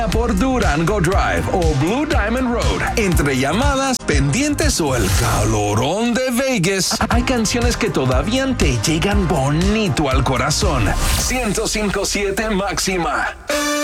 por Durango Drive o Blue Diamond Road. Entre llamadas, pendientes o el calorón de Vegas, hay canciones que todavía te llegan bonito al corazón. 105.7 Máxima.